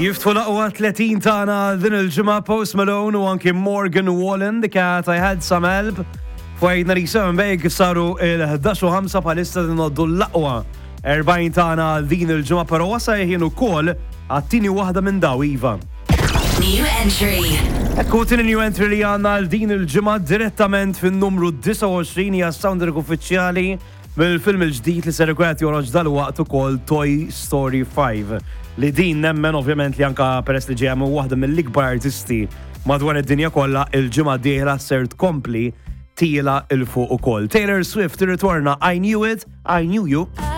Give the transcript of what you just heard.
Jiftħu laqwa 30 tana din il-ġimgħa Post Malone u anki Morgan Wallen dikat I Had Some Help. Fwajna li seven bejk saru il-11:05 palista dinoddu l-laqwa 40 tana din il-ġimgħa pero wasa jħinu kol għattini wahda minn daw Iva. New entry. Ekku tin new entry li għanna l-din il-ġimgħa direttament fin-numru 29 hija soundtrack uffiċjali mill-film il-ġdid li ser ikwet joroġ dal-waqt ukoll Toy Story 5. Li din nemmen ovvjament li anka peress li ġejja waħda mill-ikbar artisti madwar id-dinja kollha il-ġimgħa dieħla ser tkompli tila il fuq ukoll. Taylor Swift tirritorna I Knew It, I Knew You.